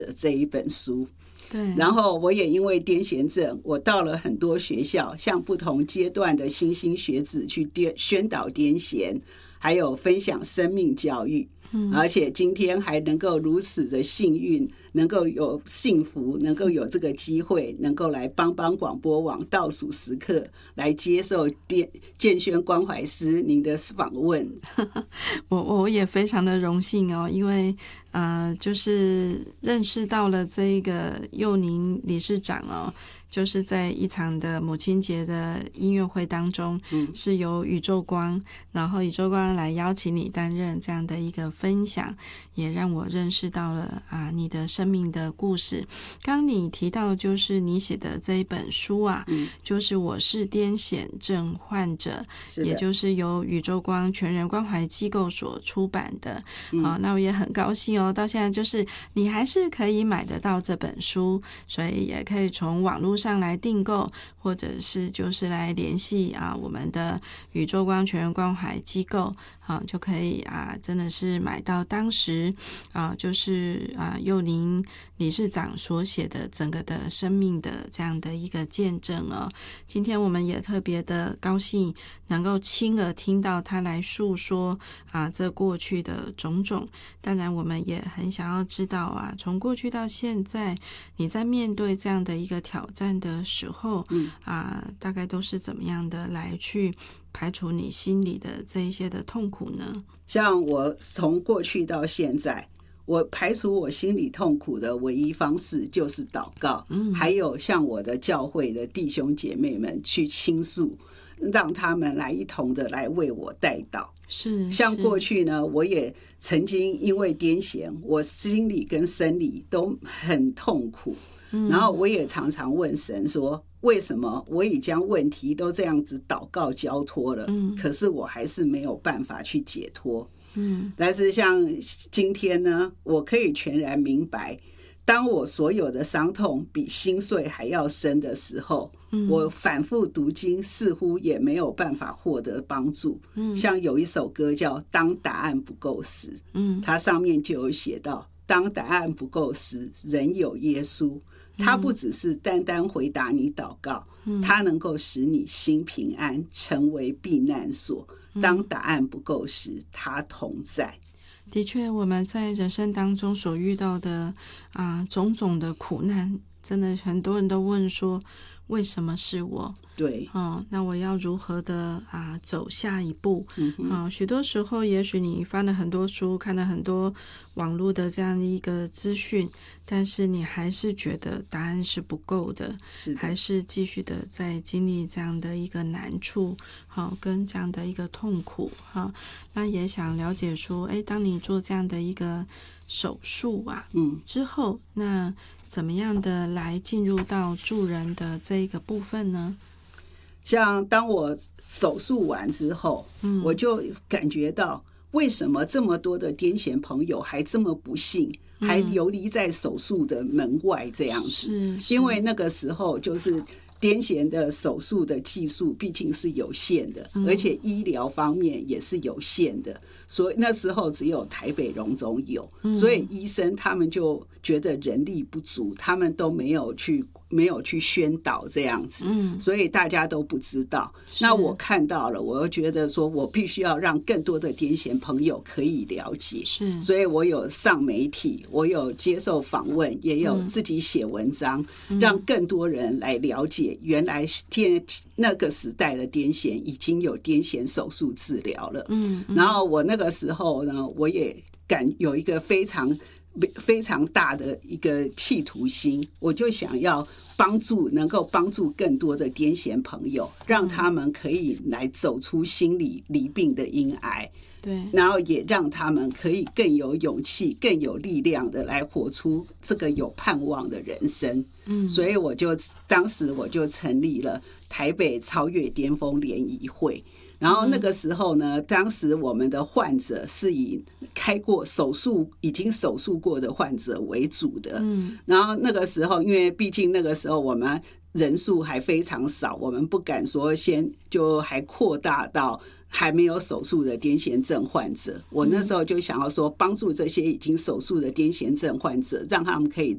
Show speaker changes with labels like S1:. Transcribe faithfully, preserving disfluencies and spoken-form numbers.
S1: 这一本书。
S2: 对，
S1: 然后我也因为癫痫症，我到了很多学校，向不同阶段的莘莘学子去宣导癫痫，还有分享生命教育。嗯、而且今天还能够如此的幸运，能够有幸福，能够有这个机会，能够来帮帮广播网倒数时刻来接受建轩关怀师您的访问。
S2: 我我也非常的荣幸哦，因为呃，就是认识到了这个幼宁理事长哦。就是在一场的母亲节的音乐会当中，嗯，是由宇宙光，然后宇宙光来邀请你担任这样的一个分享，也让我认识到了啊你的生命的故事。刚你提到就是你写的这一本书啊，嗯，就是我是癫痫症患者，也就是由宇宙光全人关怀机构所出版的。嗯、好，那我也很高兴哦，到现在就是你还是可以买得到这本书，所以也可以从网络上来订购，或者是就是来联系啊我们的宇宙光全人关怀机构，好、啊、就可以啊真的是买到当时啊就是啊幼宁理事长所写的整个的生命的这样的一个见证哦。今天我们也特别的高兴能够亲耳听到他来诉说啊这过去的种种，当然我们也很想要知道啊从过去到现在你在面对这样的一个挑战的时候，嗯啊，大概都是怎么样的来去排除你心里的这一些的痛苦呢？
S1: 像我从过去到现在，我排除我心里痛苦的唯一方式就是祷告，嗯，还有向我的教会的弟兄姐妹们去倾诉，让他们来一同的来为我代祷。
S2: 是，
S1: 像过去呢，我也曾经因为癫痫，我心理跟生理都很痛苦。然后我也常常问神说，为什么我已将问题都这样子祷告交托了，嗯、可是我还是没有办法去解脱。嗯，但是像今天呢，我可以全然明白，当我所有的伤痛比心碎还要深的时候，嗯、我反复读经似乎也没有办法获得帮助。嗯、像有一首歌叫《当答案不够时》，嗯，它上面就有写到，当答案不够时，仍有耶稣。他不只是单单回答你祷告，他能够使你心平安，成为避难所。当答案不够时，他同在。
S2: 的确，我们在人生当中所遇到的啊种种的苦难，真的很多人都问说，为什么是我？
S1: 对，
S2: 哦，那我要如何的啊走下一步？嗯啊，许多时候，也许你翻了很多书，看了很多网络的这样的一个资讯，但是你还是觉得答案是不够的，
S1: 是的，
S2: 还是继续的在经历这样的一个难处，好、哦，跟这样的一个痛苦，哈、哦，那也想了解说，哎，当你做这样的一个手术啊，嗯，之后，那怎么样的来进入到助人的这一个部分呢？
S1: 像当我手术完之后，嗯，我就感觉到为什么这么多的癫痫朋友还这么不幸，嗯、还游离在手术的门外这样子。
S2: 是，是
S1: 因为那个时候就是癫痫的手术的技术毕竟是有限的，嗯、而且医疗方面也是有限的，所以那时候只有台北荣总有，嗯、所以医生他们就觉得人力不足，他们都没有去没有去宣导这样子，嗯、所以大家都不知道。那我看到了，我又觉得说我必须要让更多的癫痫朋友可以了解，
S2: 是，
S1: 所以我有上媒体，我有接受访问，也有自己写文章，嗯、让更多人来了解原来天那个时代的癫痫已经有癫痫手术治疗了。嗯，嗯然后我那个时候呢，我也感有一个非常非常大的一个企图心，我就想要帮助能够帮助更多的癫痫朋友，让他们可以来走出心理疾病的阴霾。
S2: 对，
S1: 然后也让他们可以更有勇气、更有力量的来活出这个有盼望的人生。嗯，所以我就当时我就成立了台北超越巅峰联谊会。然后那个时候呢，当时我们的患者是以开过手术、已经手术过的患者为主的。嗯，然后那个时候，因为毕竟那个时候我们人数还非常少，我们不敢说先就还扩大到还没有手术的癫痫症患者。我那时候就想要说，帮助这些已经手术的癫痫症患者，让他们可以